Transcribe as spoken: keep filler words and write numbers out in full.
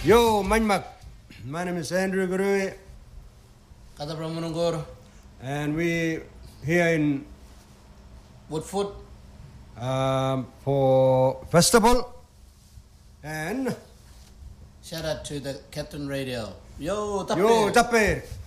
Yo, Manmak. My name is Andrew Gurui. Kata Pramanungur. And we here in Woodfoot um, for festival. And shout out to the Captain Radio. Yo, tappe. Yo, tappe.